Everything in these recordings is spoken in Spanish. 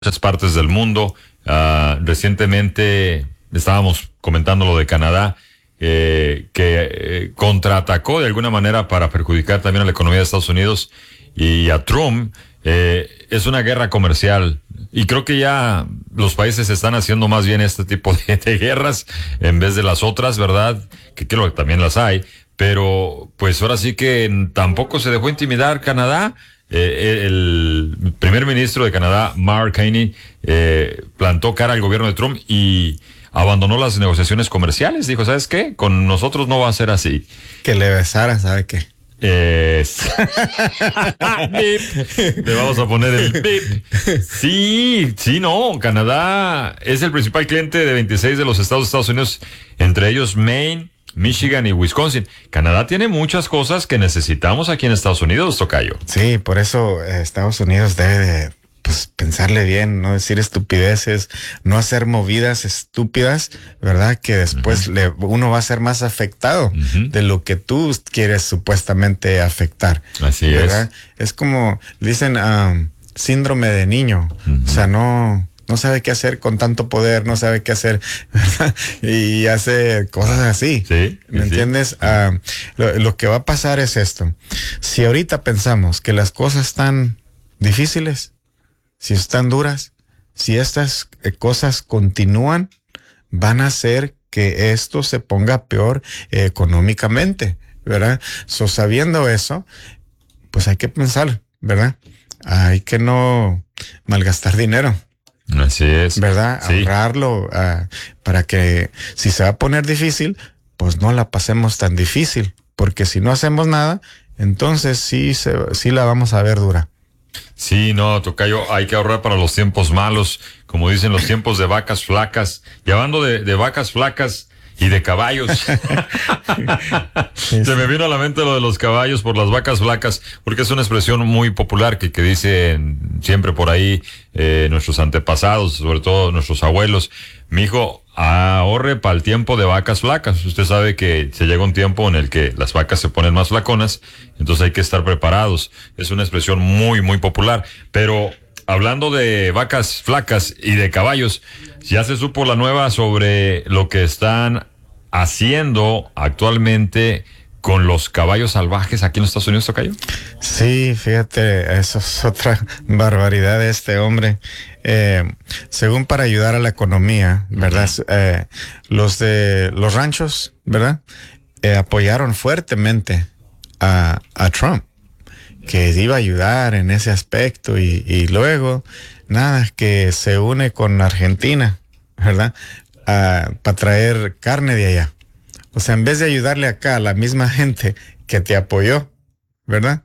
muchas partes del mundo. Recientemente estábamos comentando lo de Canadá, que contraatacó de alguna manera para perjudicar también a la economía de Estados Unidos y a Trump. Es una guerra comercial y creo que ya los países están haciendo más bien este tipo de guerras en vez de las otras, ¿verdad? Que creo que también las hay, pero pues ahora sí que tampoco se dejó intimidar Canadá. El primer ministro de Canadá, Mark Carney, plantó cara al gobierno de Trump y abandonó las negociaciones comerciales. Dijo, ¿sabes qué? Con nosotros no va a ser así. Que le besara, ¿sabe qué? Le vamos a poner el bip. Sí, no. Canadá es el principal cliente de 26 de los estados de Estados Unidos, entre ellos Maine, Michigan y Wisconsin. Canadá tiene muchas cosas que necesitamos aquí en Estados Unidos, tocayo. Sí, por eso Estados Unidos debe de pensarle bien, no decir estupideces, no hacer movidas estúpidas, ¿verdad? Que después uno va a ser más afectado de lo que tú quieres supuestamente afectar. Así ¿verdad? Es como dicen síndrome de niño, o sea, no sabe qué hacer con tanto poder, no sabe qué hacer, ¿verdad? Y hace cosas así. Sí, ¿Me entiendes? Lo que va a pasar es esto. Si ahorita pensamos que las cosas están difíciles, si están duras, si estas cosas continúan, van a hacer que esto se ponga peor económicamente, ¿verdad? Sabiendo eso, pues hay que pensar, ¿verdad? Hay que no malgastar dinero. Así es. ¿Verdad? Sí. Ahorrarlo para que si se va a poner difícil, pues no la pasemos tan difícil, porque si no hacemos nada, entonces sí la vamos a ver dura. Sí, no, tocayo, hay que ahorrar para los tiempos malos, como dicen, los tiempos de vacas flacas. Y hablando de vacas flacas y de caballos, se me vino a la mente lo de los caballos por las vacas flacas, porque es una expresión muy popular que dicen siempre por ahí nuestros antepasados, sobre todo nuestros abuelos. Mijo, ahorre para el tiempo de vacas flacas. Usted sabe que se llega un tiempo en el que las vacas se ponen más flaconas, entonces hay que estar preparados. Es una expresión muy, muy popular. Pero hablando de vacas flacas y de caballos, ya se supo la nueva sobre lo que están haciendo actualmente con los caballos salvajes aquí en los Estados Unidos, tocayo. Sí, fíjate, eso es otra barbaridad de este hombre. Según para ayudar a la economía, ¿verdad? Los de los ranchos, ¿verdad? Apoyaron fuertemente a Trump, que iba a ayudar en ese aspecto y luego, nada, que se une con Argentina, ¿verdad? Para traer carne de allá. O sea, en vez de ayudarle acá a la misma gente que te apoyó, ¿verdad?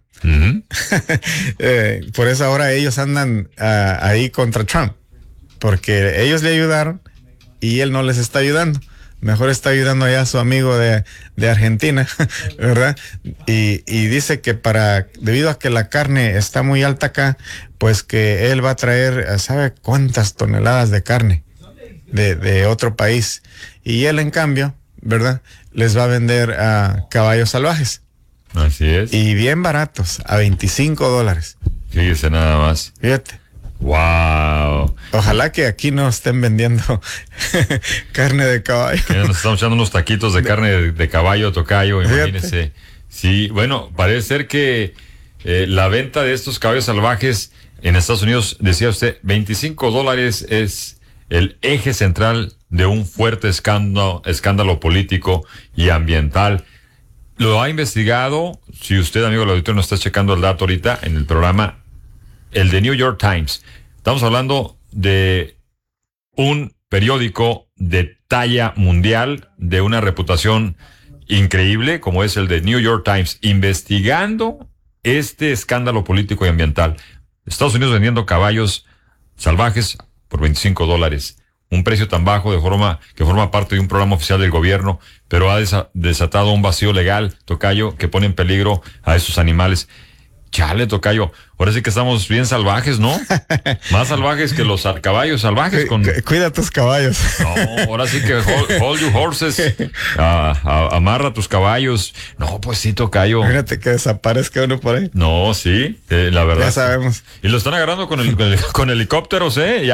Por eso ahora ellos andan ahí contra Trump, porque ellos le ayudaron y él no les está ayudando. Mejor está ayudando allá a su amigo de Argentina, ¿verdad? Y dice que debido a que la carne está muy alta acá, pues que él va a traer, ¿sabe cuántas toneladas de carne de otro país? Y él, en cambio, ¿verdad? Les va a vender caballos salvajes. Así es. Y bien baratos, a $25. Fíjese nada más. Fíjate. Wow. Ojalá que aquí no estén vendiendo carne de caballo. Nos estamos echando unos taquitos de carne de caballo, tocayo, imagínese. Sí, bueno, parece ser que la venta de estos caballos salvajes en Estados Unidos, decía usted, $25 es el eje central de un fuerte escándalo político y ambiental. Lo ha investigado, si usted, amigo del auditorio, no está checando el dato ahorita en el programa, el de New York Times. Estamos hablando de un periódico de talla mundial, de una reputación increíble, como es el de New York Times, investigando este escándalo político y ambiental. Estados Unidos vendiendo caballos salvajes por $25. Un precio tan bajo que forma parte de un programa oficial del gobierno, pero ha desatado un vacío legal, tocayo, que pone en peligro a esos animales. Chale, tocayo. Ahora sí que estamos bien salvajes, ¿no? Más salvajes que los caballos salvajes. Cuida tus caballos. No, ahora sí que hold your horses. Amarra tus caballos. No, pues sí, tocayo. Imagínate que desaparezca uno por ahí. No, sí, la verdad. Ya sabemos. Y lo están agarrando con helicópteros, ¿eh?